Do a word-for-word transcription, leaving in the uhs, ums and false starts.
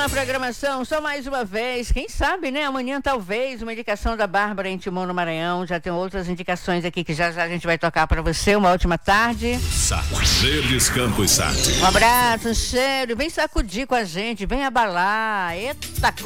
na programação, só mais uma vez, quem sabe, né? Amanhã talvez uma indicação da Bárbara em Timon no Maranhão, já tem outras indicações aqui que já já a gente vai tocar pra você, uma ótima tarde. Sat, Verdes Campos Sat. Um abraço, um cheiro, vem sacudir com a gente, vem abalar, eita